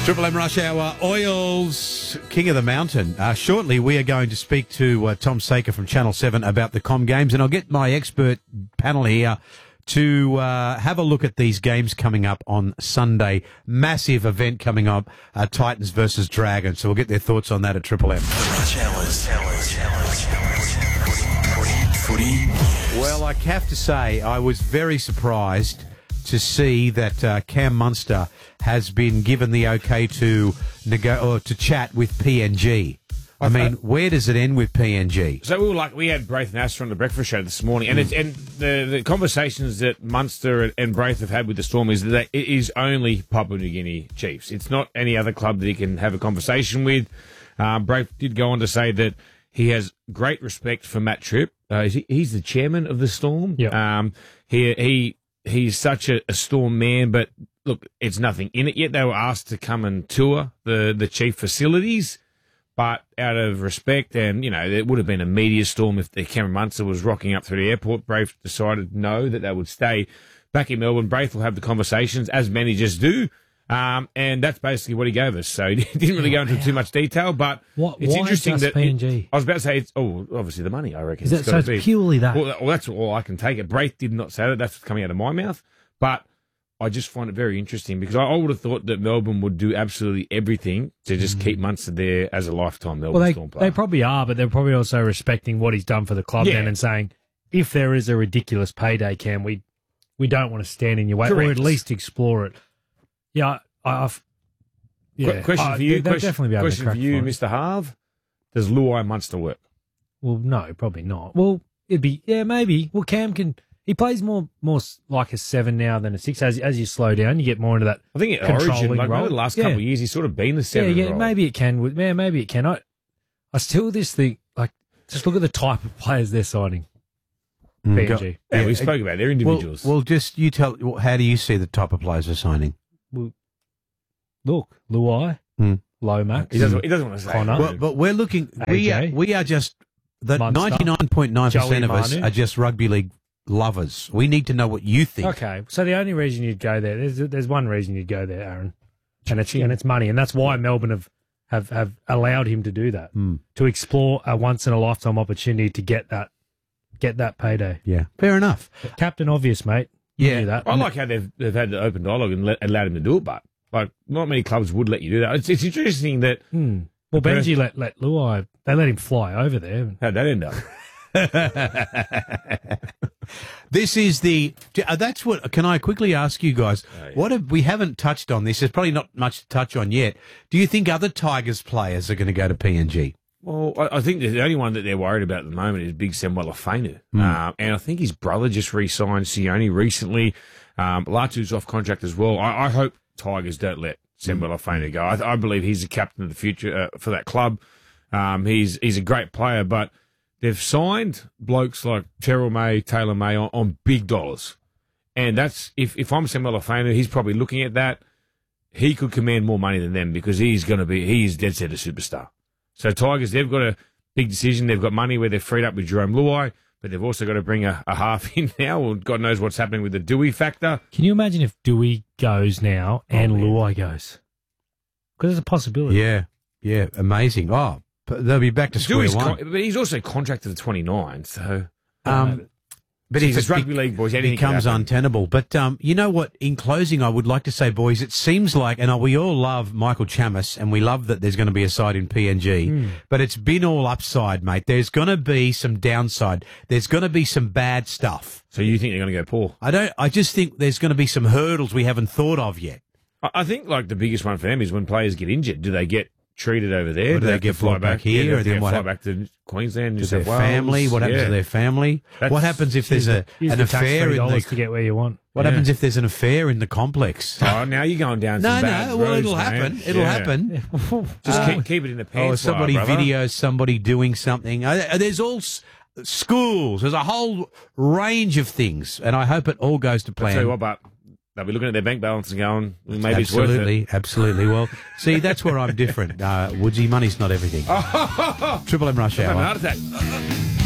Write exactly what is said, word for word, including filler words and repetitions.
Triple M Rush Hour, Oils, King of the Mountain. Uh, shortly, we are going to speak to uh, Tom Saker from Channel seven about the Com Games, and I'll get my expert panel here to uh, have a look at these games coming up on Sunday. Massive event coming up, uh, Titans versus Dragons. So we'll get their thoughts on that at Triple M. The Rush Hours. Footy. Well, I have to say, I was very surprised to see that uh, Cam Munster has been given the okay to nego- or to chat with P N G. I mean, where does it end with P N G? So we were like, we had Braith and Astor on the breakfast show this morning, and it's, and the, the conversations that Munster and Braith have had with the Storm is that it is only Papua New Guinea Chiefs. It's not any other club that he can have a conversation with. Um, Braith did go on to say that he has great respect for Matt Tripp. Uh, he, he's the chairman of the Storm. Yep. Um, he he he's such a, a Storm man, but look, it's nothing in it yet. They were asked to come and tour the the chief facilities. But out of respect, and, you know, there would have been a media storm if the Cameron Munster was rocking up through the airport. Braith decided no, that they would stay back in Melbourne. Braith will have the conversations, as managers do. Um, and that's basically what he gave us. So he didn't really go into too much detail, but What, it's why interesting just that... P N G? It, I was about to say, it's, oh, obviously the money, I reckon. Is that, It's so gotta it's be. purely that? Well, well, that's all I can take it. Braith did not say that. That's what's coming out of my mouth. But I just find it very interesting because I, I would have thought that Melbourne would do absolutely everything to just keep Munster there as a lifetime Melbourne well, they, Storm player. they probably are, but they're probably also respecting what he's done for the club Yeah. then and saying, if there is a ridiculous payday, Cam, we we don't want to stand in your way, or Correct. at least explore it. Yeah, I, I've... Qu- Yeah. question Uh, for you, they'll question, definitely be able to question crack for you, for it. Mister Harve. Does Luai Munster work? Well, no, probably not. Well, it'd be... Yeah, maybe. Well, Cam can... He plays more more s- like a seven now than a six. As as you slow down, you get more into that. I think at Controlling Origin, like role. over the last Yeah. couple of years, he's sort of been the Yeah, seven. yeah, role. maybe it can. with- Yeah, maybe it can. I, I still this thing like just look at the type of players they're signing. Mm, P go- N G. Yeah, we spoke about it. They're Well, individuals. well, just you tell. well, How do you see the type of players are signing? Look, Luai, Hmm. Lomax. he doesn't. He doesn't want to say. Connor. it. Well, but we're looking. We are, A J. we are just the Munster. ninety-nine point nine percent Joey of us Manu. are just rugby league lovers. We need to know what you think. Okay, so the only reason you'd go there, there's there's one reason you'd go there, Aaron, and it's and it's money, and that's why Melbourne have have, have allowed him to do that, Hmm. to explore a once in a lifetime opportunity to get that get that payday. Yeah, fair enough. Captain obvious, mate. You Yeah. knew that. I like how they've they've had the open dialogue and let, allowed him to do it, but like not many clubs would let you do that. It's, it's interesting that Hmm. Well, Okay. Benji let let Luai. They let him fly over there. how'd that end up? This is the. uh, That's what. Can I quickly ask you guys? Oh, yeah. What have, we haven't touched on this. There's probably not much to touch on yet. Do you think other Tigers players are going to go to P N G? Well, I, I think the only one that they're worried about at the moment is Big Sam Walafanu. Hmm. Um, and I think his brother just re-signed Sione recently. Um, Latu's off contract as well. I, I hope Tigers don't let Sam Hmm. Walafanu go. I, I believe he's the captain of the future uh, for that club. Um, he's he's a great player, but they've signed blokes like Terrell May, Taylor May on, on big dollars. And that's, if, if I'm Sam Walafanu, he's probably looking at that. He could command more money than them because he's going to be, he's dead set a superstar. So Tigers, they've got a big decision. They've got money where they're freed up with Jerome Luai, but they've also got to bring a, a half in now. Well, God knows what's happening with the Dewey factor. Can you imagine if Dewey goes now and Oh, man. Luai goes? Because it's a possibility. Yeah, yeah, amazing. Oh, but they'll be back to square Dewey's one. con- but he's also contracted to twenty-nine, so. um, but So he's it's rugby league, boys. Anything can becomes happen. untenable. But um, you know what? In closing, I would like to say, boys, it seems like, and we all love Michael Chamis, and we love that there's going to be a side in P N G, Hmm. but it's been all upside, mate. There's going to be some downside. There's going to be some bad stuff. So you think they're going to go poor? I don't. I just think there's going to be some hurdles we haven't thought of yet. I I think like the biggest one for them is when players get injured. Do they get treated over there? Or do they have to get fly brought back here, Yeah, do or they then have to what fly hap- back to Queensland, New To their South Wales? family, what happens Yeah. to their family? That's- What happens if there's a Use an the tax-free affair in dollars the? to get where you want. What Yeah. happens if there's an affair in the complex? Oh, now you're going down No, some bad no. Well, roads, it'll mate. happen. It'll Yeah. happen. Just Uh, keep, keep it in the pants. Oh, somebody brother. videos somebody doing something. Uh, There's all s- schools. There's a whole range of things, and I hope it all goes to I'll tell you plan. what, but they'll be looking at their bank balance and going, well, maybe it's worth it. Absolutely, absolutely. Well, see, that's where I'm different. Uh, Woodsy, money's not everything. Triple M Rush Have a Hour. heart attack.